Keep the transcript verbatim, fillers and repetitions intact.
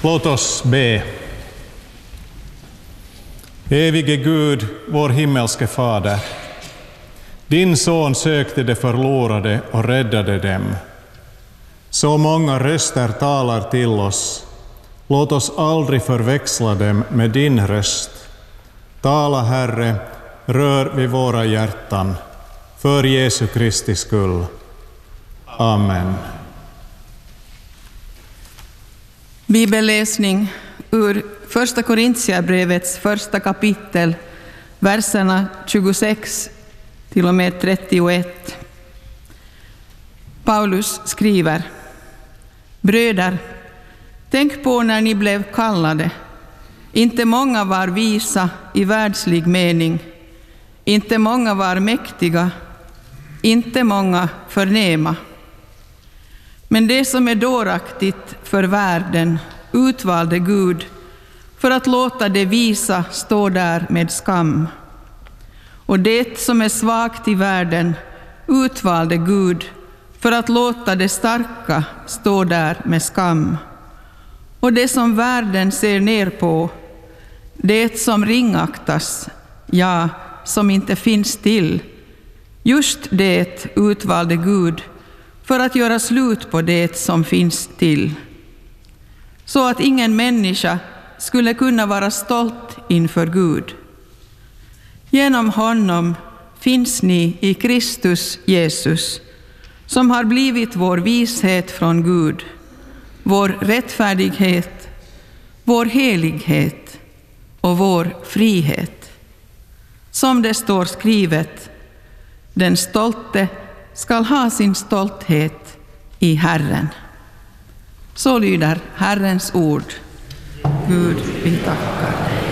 Låt oss be. Evige Gud, vår himmelske Fader, din son sökte de förlorade och räddade dem. Så många röster talar till oss. Låt oss aldrig förväxla dem med din röst. Tala, Herre, rör vid våra hjärtan. För Jesu Kristi skull. Amen. Bibelläsning ur första Korintierbrevets första kapitel, verserna tjugosex till och med trettioett. Paulus skriver: Bröder, tänk på när ni blev kallade. Inte många var visa i världslig mening, inte många var mäktiga, inte många förnäma. Men det som är dåraktigt för världen utvalde Gud för att låta det visa stå där med skam. Och det som är svagt i världen utvalde Gud för att låta det starka stå där med skam. Och det som världen ser ner på, det som ringaktas, ja, som inte finns till, just det utvalde Gud för att göra slut på det som finns till, så att ingen människa skulle kunna vara stolt inför Gud. Genom honom finns ni i Kristus Jesus, som har blivit vår vishet från Gud, vår rättfärdighet, vår helighet och vår frihet. Som det står skrivet, den stolte skall ha sin stolthet i Herren. Så lyder Herrens ord. Gud, vi tackar dig.